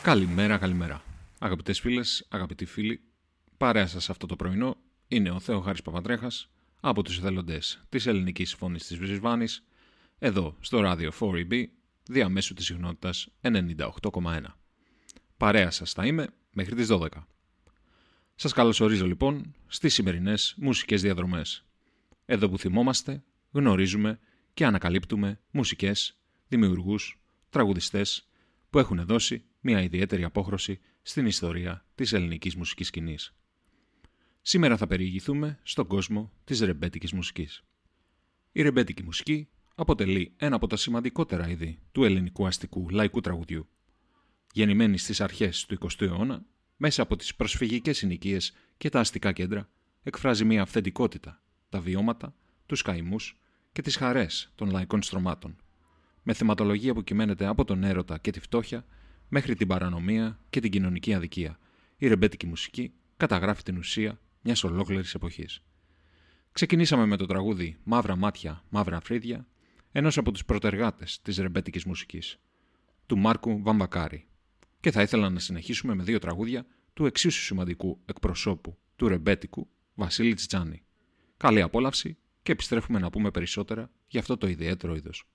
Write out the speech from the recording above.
Καλημέρα, καλημέρα. Αγαπητές φίλες, αγαπητοί φίλοι, παρέα σας αυτό το πρωινό είναι ο Θεοχάρης Παπαντρέχας από τους εθελοντές της Ελληνικής Φωνής της Βρισβάνης, εδώ στο ράδιο 4EB, διαμέσου της συχνότητας 98,1. Παρέα σας θα είμαι μέχρι τις 12. Σας καλωσορίζω λοιπόν στις σημερινές μουσικές διαδρομές. Εδώ που θυμόμαστε, γνωρίζουμε και ανακαλύπτουμε μουσικές, δημιουργούς, τραγουδιστές που έχουν δώσει μια ιδιαίτερη απόχρωση στην ιστορία της ελληνικής μουσικής σκηνής. Σήμερα θα περιηγηθούμε στον κόσμο της ρεμπέτικης μουσικής. Η ρεμπέτικη μουσική αποτελεί ένα από τα σημαντικότερα είδη του ελληνικού αστικού λαϊκού τραγουδιού. Γεννημένη στις αρχές του 20ου αιώνα, μέσα από τις προσφυγικές συνοικίες και τα αστικά κέντρα, εκφράζει μια αυθεντικότητα, τα βιώματα, τους καημούς και τις χαρές των λαϊκών στρωμάτων, με θεματολογία που κυμαίνεται από τον έρωτα και τη φτώχεια μέχρι την παρανομία και την κοινωνική αδικία. Η ρεμπέτικη μουσική καταγράφει την ουσία μιας ολόκληρης εποχής. Ξεκινήσαμε με το τραγούδι «Μαύρα μάτια, μαύρα φρύδια», ενός από τους πρωτεργάτες της ρεμπέτικης μουσικής, του Μάρκου Βαμβακάρη. Και θα ήθελα να συνεχίσουμε με δύο τραγούδια του εξίσου σημαντικού εκπροσώπου του ρεμπέτικου, Βασίλη Τζιτζάνη. Καλή απόλαυση και επιστρέφουμε να πούμε περισσότερα για αυτό το ιδιαίτερο είδος.